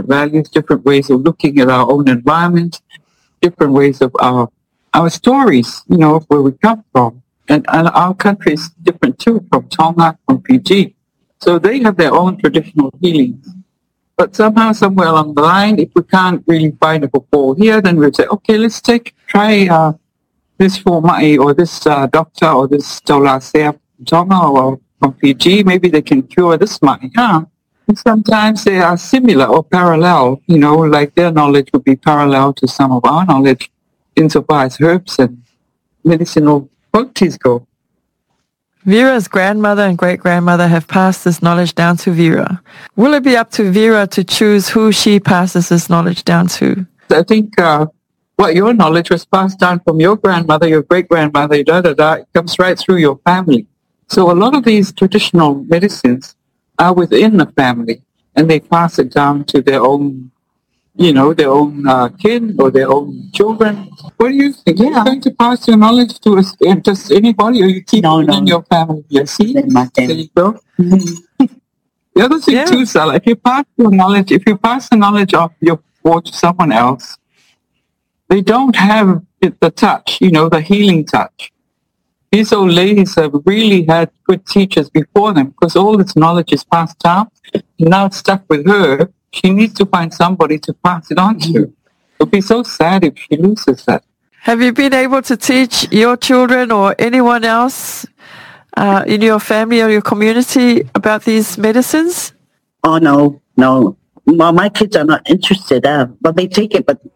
values, different ways of looking at our own environment, different ways of our stories, of where we come from. And our country is different too, from Tonga, from Fiji. So they have their own traditional healings. But somehow, somewhere along the line, if we can't really find a before here, then we'll say, okay, let's try this Fomai or this doctor or this Taulasea from Tonga or from Fiji. Maybe they can cure this mai. And sometimes they are similar or parallel, like their knowledge would be parallel to some of our knowledge insofar as herbs and medicinal qualities go. Vera's grandmother and great-grandmother have passed this knowledge down to Vera. Will it be up to Vera to choose who she passes this knowledge down to? I think what your knowledge was passed down from your grandmother, your great-grandmother, it comes right through your family. So a lot of these traditional medicines are within the family, and they pass it down to their own their own kin or their own children. What do you think? Are you going to pass your knowledge to just anybody, or you keep it in your family? Yes, there you go. Mm-hmm. The other thing too, Sal, if you pass the knowledge of your war to someone else, they don't have the touch, the healing touch. These old ladies have really had good teachers before them because all this knowledge is passed down. Now it's stuck with her. She needs to find somebody to pass it on to. It would be so sad if she loses that. Have you been able to teach your children or anyone else in your family or your community about these medicines? Oh, no. Well, my kids are not interested, but they take it, but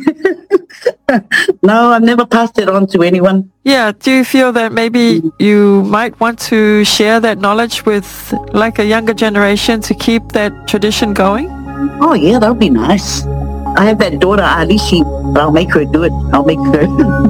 no, I've never passed it on to anyone. Yeah, do you feel that maybe you might want to share that knowledge with like a younger generation to keep that tradition going? Oh, yeah, that would be nice. I have that daughter, Alishi, but I'll make her do it. I'll make her.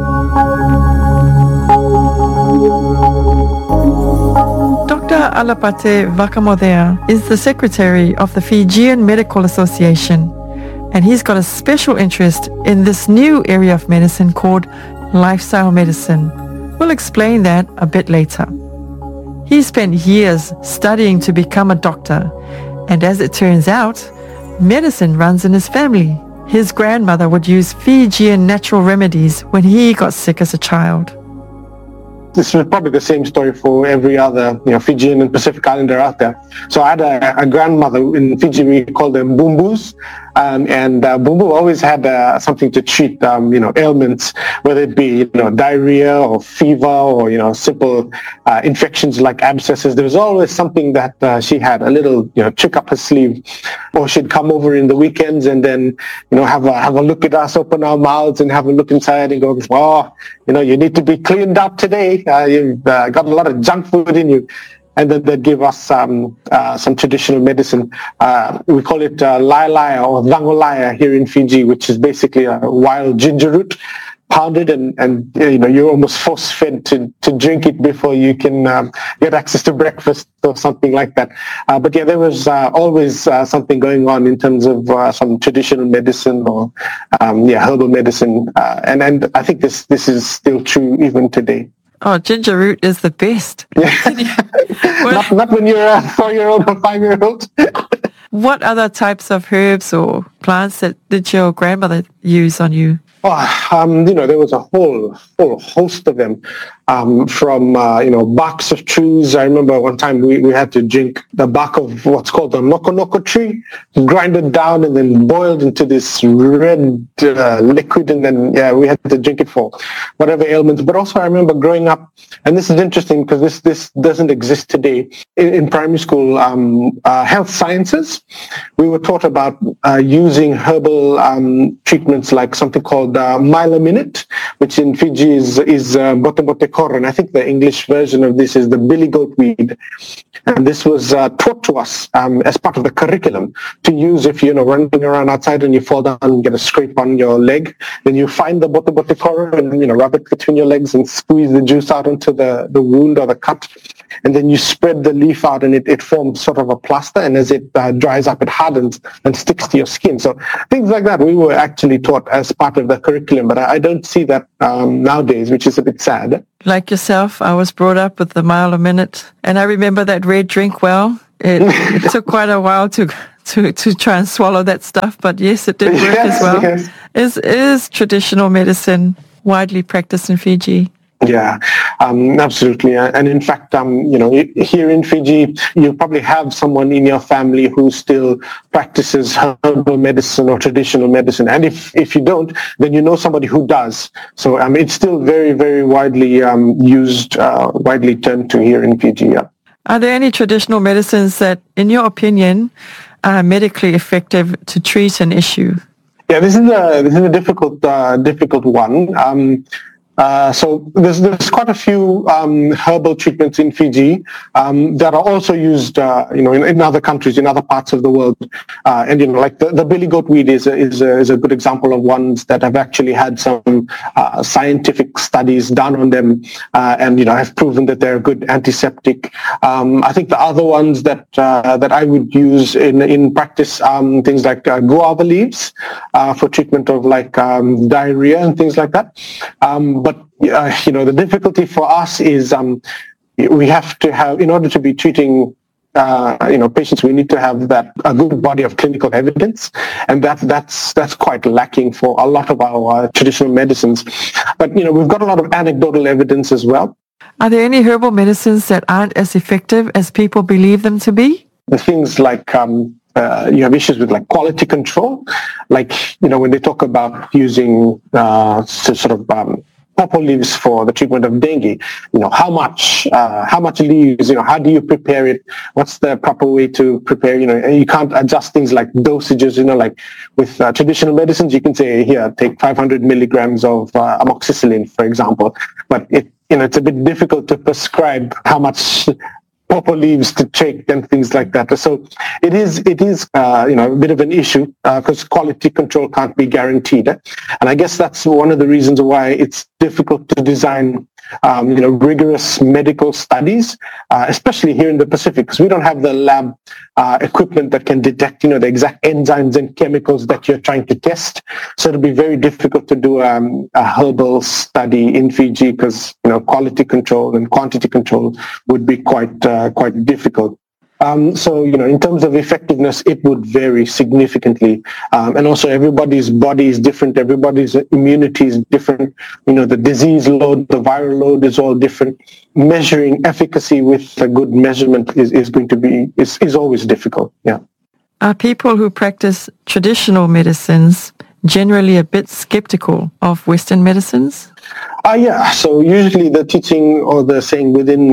Dr. Alapate Vakamodea is the secretary of the Fijian Medical Association, and he's got a special interest in this new area of medicine called lifestyle medicine. We'll explain that a bit later. He spent years studying to become a doctor, and as it turns out, medicine runs in his family. His grandmother would use Fijian natural remedies when he got sick as a child. This is probably the same story for every other Fijian and Pacific Islander out there. So I had a grandmother in Fiji. We called them Bumbus, and Bumbu always had something to treat ailments, whether it be diarrhea or fever or simple infections like abscesses. There was always something that she had, a little trick up her sleeve, or she'd come over in the weekends and then have a look at us, open our mouths and have a look inside and go, oh, you need to be cleaned up today. You've got a lot of junk food in you. And then they'd give us some traditional medicine. We call it lailaya or dangolaya here in Fiji, which is basically a wild ginger root, pounded, and you're almost force-fed to drink it before you can get access to breakfast or something like that. But yeah, there was always something going on in terms of some traditional medicine or herbal medicine, and I think this is still true even today. Oh, ginger root is the best. Not when you're a 4-year-old or 5-year-old. What other types of herbs or plants that did your grandmother use on you? There was a whole host of them, from barks of trees. I remember one time we had to drink the bark of what's called the noko tree, grind it down and then boiled into this red liquid, and then we had to drink it for whatever ailments. But also I remember growing up, and this is interesting because this doesn't exist today, in primary school, health sciences. We were taught about using herbal treatments like something called Mylaminate, which in Fiji is bote koro, and I think the English version of this is the billy goat weed. And this was taught to us as part of the curriculum to use if you're running around outside and you fall down and get a scrape on your leg. Then you find the bote koro and rub it between your legs and squeeze the juice out into the wound or the cut. And then you spread the leaf out and it forms sort of a plaster, and as it dries up, it hardens and sticks to your skin. So things like that we were actually taught as part of the curriculum, but I don't see that nowadays, which is a bit sad. Like yourself, I was brought up with the Mylaminate, and I remember that red drink well. It took quite a while to to try and swallow that stuff, but yes, it did work as well. Yes. Is traditional medicine widely practiced in Fiji? Yeah, absolutely. And in fact, here in Fiji, you probably have someone in your family who still practices herbal medicine or traditional medicine. And if you don't, then you know somebody who does. So it's still very, very widely used, widely turned to here in Fiji. Yeah. Are there any traditional medicines that, in your opinion, are medically effective to treat an issue? Yeah, this is a difficult one. So there's quite a few herbal treatments in Fiji that are also used, in other countries, in other parts of the world. And like the billy goat weed is a good example of ones that have actually had some scientific studies done on them, and have proven that they're a good antiseptic. I think the other ones that I would use in practice, things like guava leaves for treatment of like diarrhea and things like that. But the difficulty for us is we have to have, in order to be treating patients, we need to have a good body of clinical evidence, and that's quite lacking for a lot of our traditional medicines. But we've got a lot of anecdotal evidence as well. Are there any herbal medicines that aren't as effective as people believe them to be? The things like you have issues with like quality control, like when they talk about using pawpaw leaves for the treatment of dengue. How much leaves, how do you prepare it? What's the proper way to prepare? You can't adjust things like dosages, like with traditional medicines, you can say, here, take 500 milligrams of amoxicillin, for example. But it's a bit difficult to prescribe how much pawpaw leaves to take and things like that. So it is a bit of an issue because quality control can't be guaranteed. And I guess that's one of the reasons why it's difficult to design rigorous medical studies, especially here in the Pacific, because we don't have the lab equipment that can detect, the exact enzymes and chemicals that you're trying to test. So it'll be very difficult to do a herbal study in Fiji because, quality control and quantity control would be quite difficult. So, in terms of effectiveness, it would vary significantly. And also everybody's body is different. Everybody's immunity is different. The disease load, the viral load is all different. Measuring efficacy with a good measurement is going to be always difficult. Yeah. Are people who practice traditional medicines generally a bit skeptical of Western medicines? Yeah. So usually the teaching or the saying within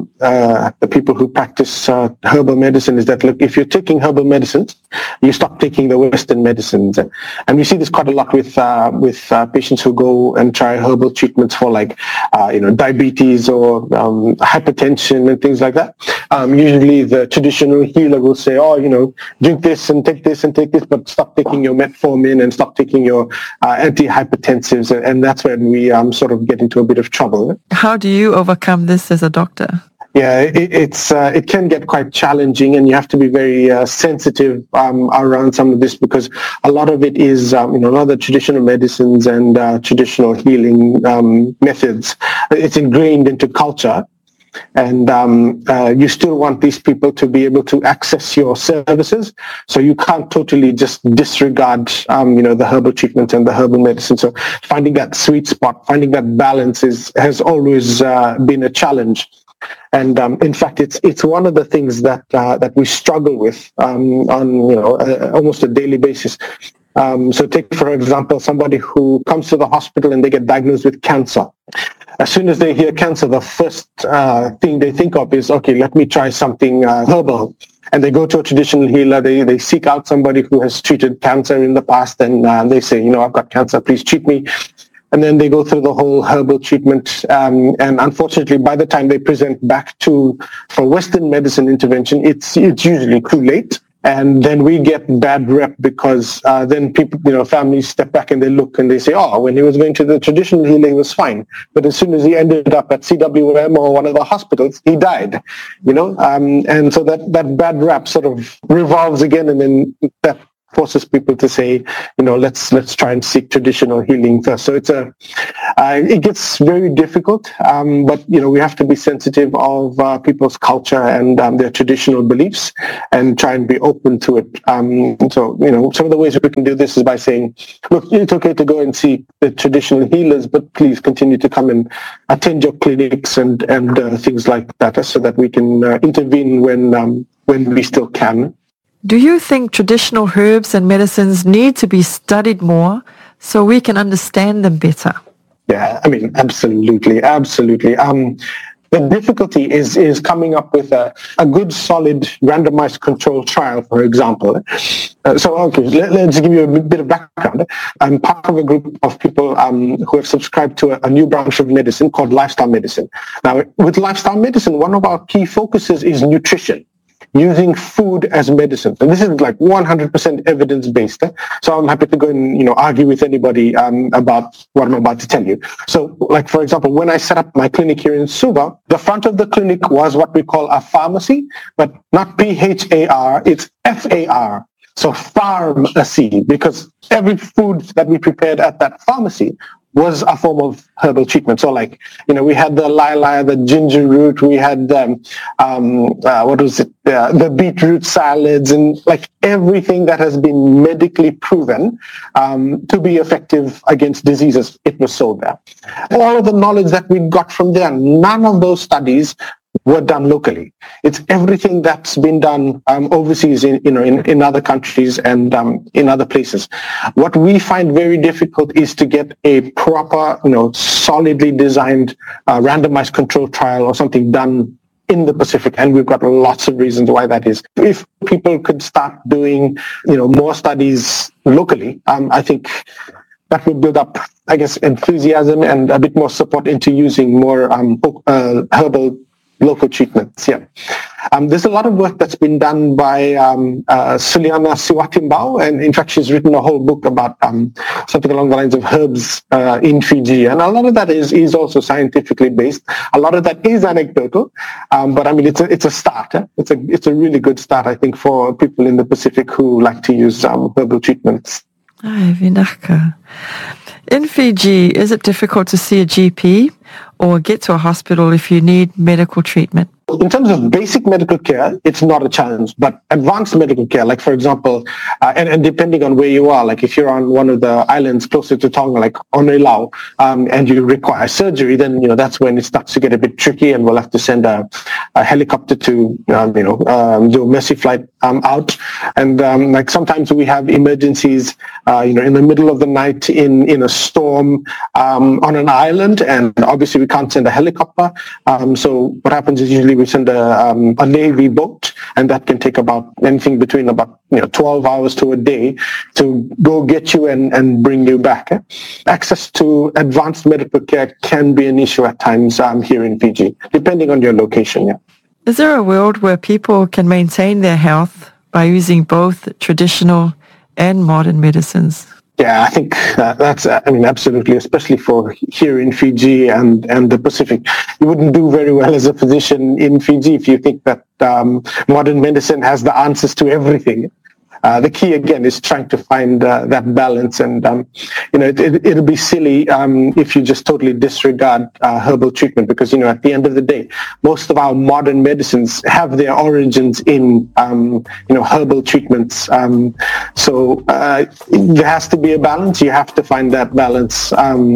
the people who practice herbal medicine is that, look, if you're taking herbal medicines, you stop taking the Western medicines. And we see this quite a lot with patients who go and try herbal treatments for like, diabetes or hypertension and things like that. Usually the traditional healer will say, drink this and take this, but stop taking your metformin and stop taking your antihypertensives. And that's when we sort of get into a bit of trouble. How do you overcome this as a doctor? Yeah, it can get quite challenging, and you have to be very sensitive around some of this because a lot of it is, a lot of the traditional medicines and traditional healing methods. It's ingrained into culture. And you still want these people to be able to access your services. So you can't totally just disregard, the herbal treatment and the herbal medicine. So finding that sweet spot, finding that balance has always been a challenge. And in fact, it's one of the things that we struggle with on almost a daily basis. So take, for example, somebody who comes to the hospital and they get diagnosed with cancer. As soon as they hear cancer, the first thing they think of is, okay, let me try something herbal. And they go to a traditional healer. They seek out somebody who has treated cancer in the past, and they say, I've got cancer, please treat me. And then they go through the whole herbal treatment. And unfortunately, by the time they present back for Western medicine intervention, it's usually too late. And then we get bad rep because then people, families step back and they look and they say, when he was going to the traditional healing, he was fine. But as soon as he ended up at CWM or one of the hospitals, he died, And so that bad rap sort of revolves again, and then that forces people to say, let's try and seek traditional healing first. So it gets very difficult, but we have to be sensitive of people's culture and their traditional beliefs and try and be open to it. So some of the ways we can do this is by saying, look, it's okay to go and see the traditional healers, but please continue to come and attend your clinics and things like that, so that we can intervene when we still can. Do you think traditional herbs and medicines need to be studied more so we can understand them better? Yeah, absolutely. The difficulty is coming up with a good, solid, randomized control trial, for example. Let's give you a bit of background. I'm part of a group of people who have subscribed to a new branch of medicine called lifestyle medicine. Now, with lifestyle medicine, one of our key focuses is nutrition, using food as medicine. And this is like 100% evidence-based. So I'm happy to go and, argue with anybody about what I'm about to tell you. So, like, for example, when I set up my clinic here in Suva, the front of the clinic was what we call a pharmacy, but not PHAR, it's FAR. So pharmacy, because every food that we prepared at that pharmacy was a form of herbal treatment. So we had the lila, the ginger root, we had the beetroot salads, and everything that has been medically proven to be effective against diseases, it was sold there. All of the knowledge that we got from there, none of those studies were done locally. It's everything that's been done overseas in other countries and in other places. What we find very difficult is to get a proper, solidly designed randomized control trial or something done in the Pacific, and we've got lots of reasons why that is. If people could start doing, more studies locally, I think that would build up, enthusiasm and a bit more support into using more herbal local treatments. There's a lot of work that's been done by Suliana Siwatimbao, and in fact she's written a whole book about something along the lines of herbs in Fiji, and a lot of that is also scientifically based. A lot of that is anecdotal, but it's a start. It's a really good start, I think, for people in the Pacific who like to use herbal treatments. Ai, vinaka. In Fiji, is it difficult to see a GP or get to a hospital if you need medical treatment? In terms of basic medical care, it's not a challenge, but advanced medical care, like for example, and depending on where you are, like if you're on one of the islands closer to Tonga, like Oneilau, and you require surgery, then, that's when it starts to get a bit tricky, and we'll have to send a helicopter to, do a mercy flight out. And sometimes we have emergencies, in the middle of the night in a storm on an island, and obviously we can't send a helicopter. So what happens is usually we send a Navy boat, and that can take about anything between about 12 hours to a day to go get you and bring you back. Access to advanced medical care can be an issue at times here in Fiji, depending on your location. Is there a world where people can maintain their health by using both traditional and modern medicines? Yeah, I think that's, absolutely, especially for here in Fiji and the Pacific. You wouldn't do very well as a physician in Fiji if you think that modern medicine has the answers to everything. The key, again, is trying to find that balance. And, it'll be silly if you just totally disregard herbal treatment because, at the end of the day, most of our modern medicines have their origins in, herbal treatments. So there has to be a balance. You have to find that balance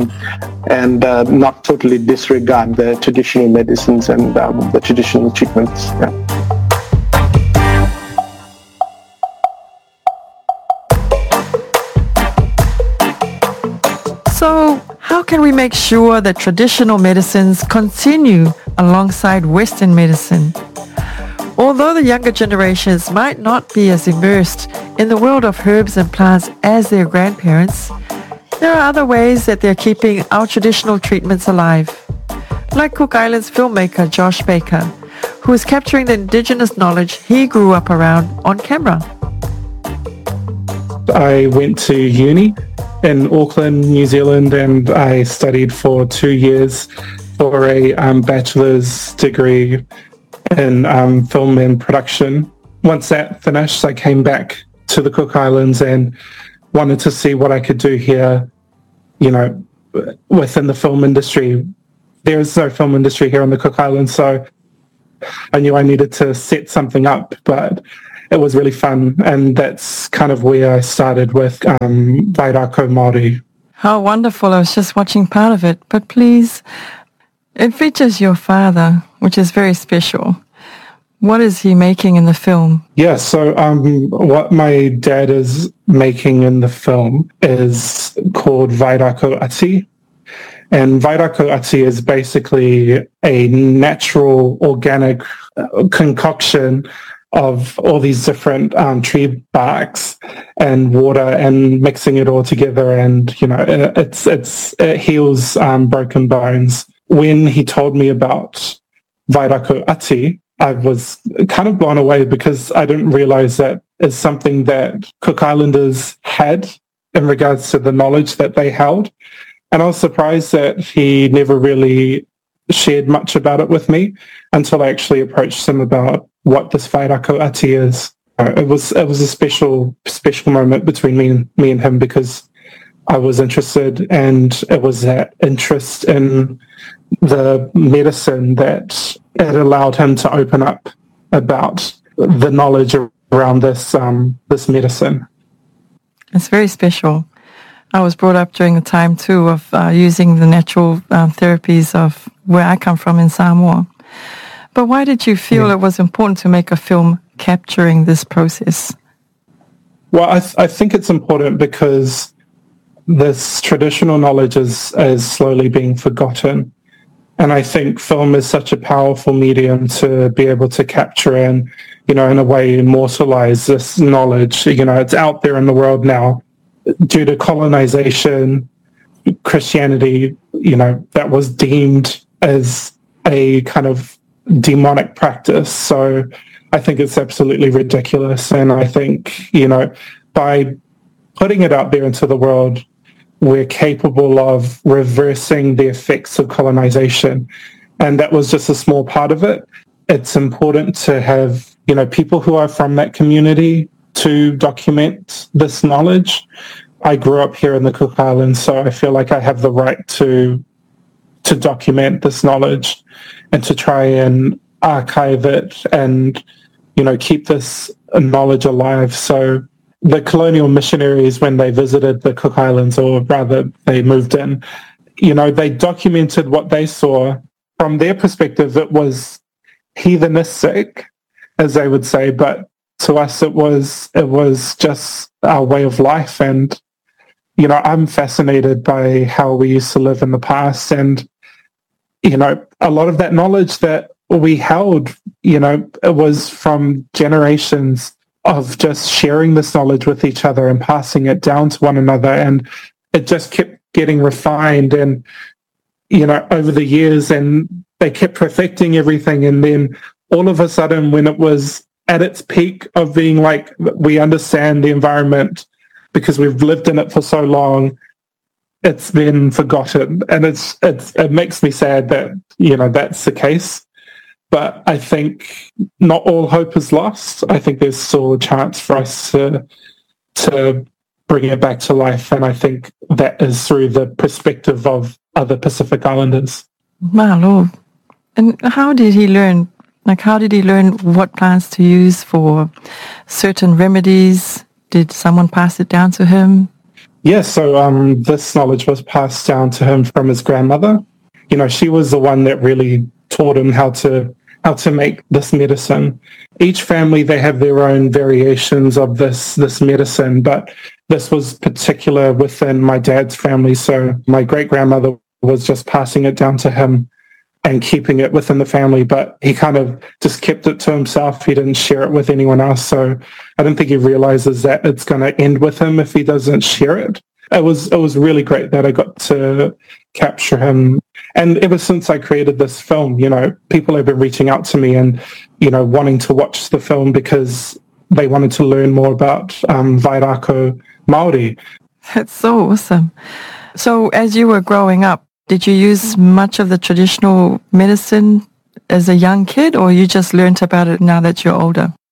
and not totally disregard the traditional medicines and the traditional treatments. Yeah. So, how can we make sure that traditional medicines continue alongside Western medicine? Although the younger generations might not be as immersed in the world of herbs and plants as their grandparents, there are other ways that they're keeping our traditional treatments alive. Like Cook Islands filmmaker Josh Baker, who is capturing the indigenous knowledge he grew up around on camera. I went to uni in Auckland, New Zealand, and I studied for 2 years for a bachelor's degree in film and production. Once that finished, I came back to the Cook Islands and wanted to see what I could do here, you know, within the film industry. There is no film industry here on the Cook Islands, so I knew I needed to set something up, but it was really fun, and that's kind of where I started with Vairako Māori. How wonderful. I was just watching part of it, but please, it features your father, which is very special. What is he making in the film? Yeah, so what my dad is making in the film is called Vairako Ati. And Vairako Ati is basically a natural, organic concoction of all these different tree barks and water and mixing it all together. And, you know, it heals broken bones. When he told me about Vairako Ati, I was kind of blown away because I didn't realize that it's something that Cook Islanders had in regards to the knowledge that they held. And I was surprised that he never really shared much about it with me until I actually approached him about what this Vairako Ati is. It was a special moment between me and him because I was interested, and it was that interest in the medicine that it allowed him to open up about the knowledge around this medicine. It's very special. I was brought up during the time too of using the natural therapies of where I come from in Samoa. But why did you feel it was important to make a film capturing this process? Well, I think it's important because this traditional knowledge is slowly being forgotten. And I think film is such a powerful medium to be able to capture and, you know, in a way immortalize this knowledge. You know, it's out there in the world now. Due to colonization, Christianity, you know, that was deemed as a kind of demonic practice. So I think it's absolutely ridiculous. And I think, you know, by putting it out there into the world, we're capable of reversing the effects of colonization. And that was just a small part of it. It's important to have, you know, people who are from that community to document this knowledge. I grew up here in the Cook Islands, so I feel like I have the right to document this knowledge and to try and archive it and, you know, keep this knowledge alive. So the colonial missionaries, when they visited the Cook Islands, or rather they moved in, you know, they documented what they saw. From their perspective, it was heathenistic, as they would say, but to us it was just our way of life. And, you know, I'm fascinated by how we used to live in the past, and, you know, a lot of that knowledge that we held, you know, it was from generations of just sharing this knowledge with each other and passing it down to one another, and it just kept getting refined and, you know, over the years, and they kept perfecting everything. And then all of a sudden, when it was at its peak of being like, we understand the environment because we've lived in it for so long, it's been forgotten. And it makes me sad that, you know, that's the case. But I think not all hope is lost. I think there's still a chance for us to bring it back to life. And I think that is through the perspective of other Pacific Islanders. My Lord. And how did he learn? Like, how did he learn what plants to use for certain remedies? Did someone pass it down to him? Yeah, so this knowledge was passed down to him from his grandmother. You know, she was the one that really taught him how to make this medicine. Each family, they have their own variations of this medicine, but this was particular within my dad's family. So my great-grandmother was just passing it down to him and keeping it within the family, but he kind of just kept it to himself. He didn't share it with anyone else. So I don't think he realizes that it's going to end with him if he doesn't share it. It was really great that I got to capture him. And ever since I created this film, you know, people have been reaching out to me and, you know, wanting to watch the film because they wanted to learn more about Vairako Māori. That's so awesome. So as you were growing up, did you use much of the traditional medicine as a young kid, or you just learned about it now that you're older?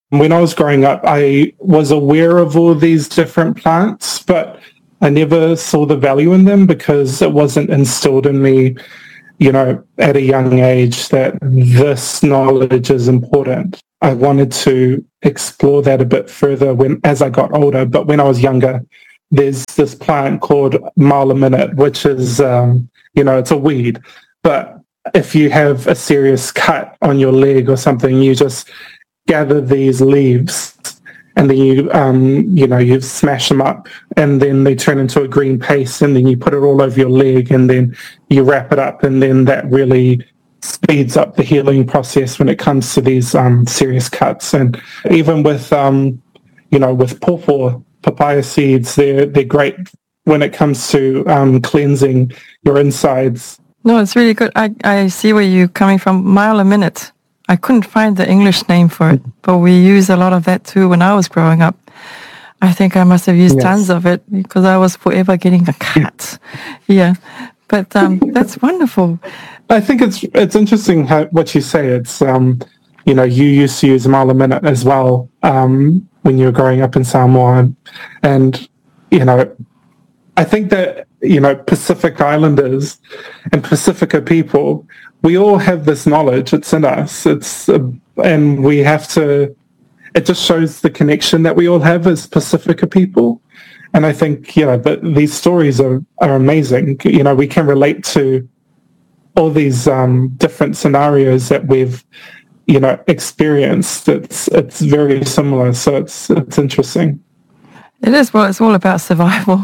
When I was growing up, I was aware of all these different plants, but I never saw the value in them because it wasn't instilled in me, at a young age that this knowledge is important. I wanted to explore that a bit further as I got older, but when I was younger, there's this plant called Marla Minute, which is, it's a weed, but if you have a serious cut on your leg or something, you just gather these leaves and then you smash them up and then they turn into a green paste and then you put it all over your leg and then you wrap it up and then that really speeds up the healing process when it comes to these serious cuts. And even with, with pawpaw, papaya seeds, they're great when it comes to cleansing your insides. No, it's really good. I see where you're coming from. Mile a minute. I couldn't find the English name for it, but we use a lot of that too when I was growing up. I think I must have used tons of it because I was forever getting a cut. Yeah, but that's wonderful. I think it's interesting what you say. It's, you used to use Mile a Minute as well when you were growing up in Samoa. And, I think that, Pacific Islanders and Pacifica people, we all have this knowledge. It's in us. And we have to, it just shows the connection that we all have as Pacifica people. And I think, that these stories are amazing. We can relate to all these different scenarios that we've, experienced. It's very similar. So it's interesting. It is. Well, it's all about survival.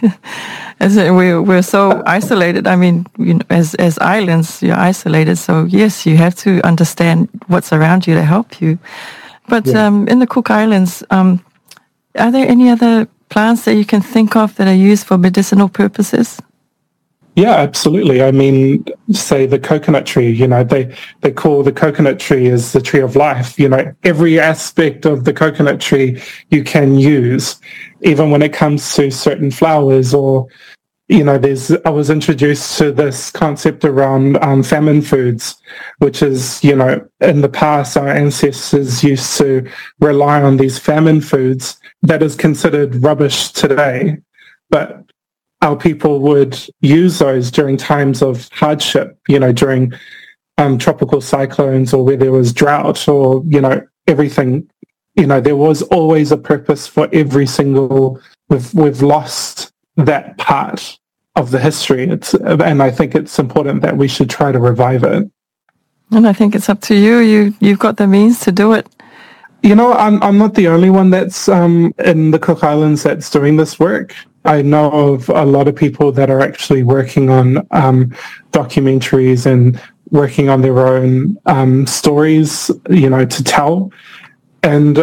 We're so isolated. I mean, as islands, you're isolated. So yes, you have to understand what's around you to help you. But in the Cook Islands, are there any other plants that you can think of that are used for medicinal purposes? Yeah, absolutely. I mean, say the coconut tree, they call the coconut tree as the tree of life. Every aspect of the coconut tree you can use, even when it comes to certain flowers or, I was introduced to this concept around famine foods, which is, in the past, our ancestors used to rely on these famine foods that is considered rubbish today. But our people would use those during times of hardship, during tropical cyclones or where there was drought or, everything. There was always a purpose for every single, we've lost that part of the history. And I think it's important that we should try to revive it. And I think it's up to you. You've got the means to do it. I'm not the only one that's in the Cook Islands that's doing this work. I know of a lot of people that are actually working on documentaries and working on their own stories, to tell. And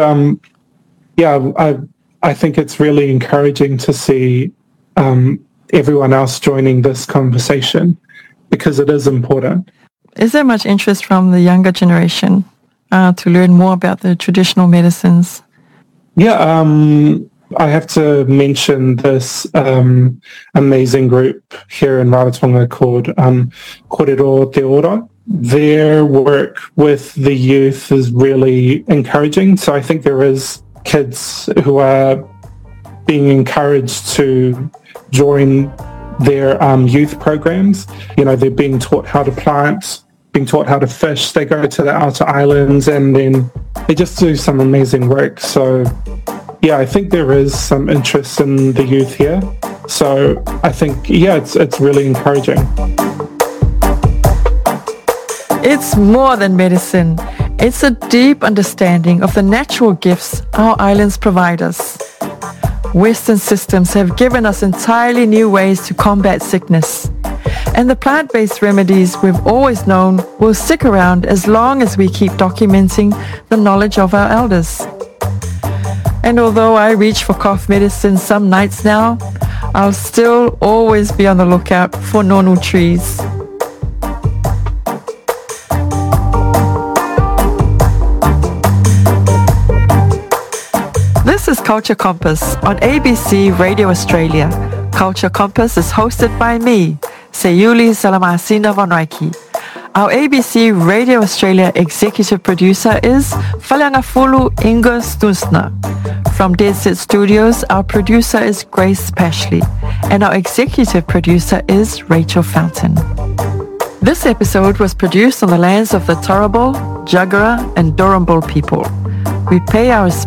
I think it's really encouraging to see everyone else joining this conversation because it is important. Is there much interest from the younger generation to learn more about the traditional medicines? Yeah, I have to mention this amazing group here in Rarotonga called Korero Te Ora. Their work with the youth is really encouraging. So I think there is kids who are being encouraged to join their youth programs. They're being taught how to plant, being taught how to fish. They go to the outer islands and then they just do some amazing work. So yeah, I think there is some interest in the youth here. So I think, it's really encouraging. It's more than medicine. It's a deep understanding of the natural gifts our islands provide us. Western systems have given us entirely new ways to combat sickness. And the plant-based remedies we've always known will stick around as long as we keep documenting the knowledge of our elders. And although I reach for cough medicine some nights now, I'll still always be on the lookout for nonu trees. This is Culture Compass on ABC Radio Australia. Culture Compass is hosted by me, Sayuli Salamasina Van Ryk. Our ABC Radio Australia executive producer is Falanafulu Inga Stusna. From Dead Set Studios, our producer is Grace Pashley, and our executive producer is Rachel Fountain. This episode was produced on the lands of the Turrbal, Jagera, and Dorrimbul people. We pay our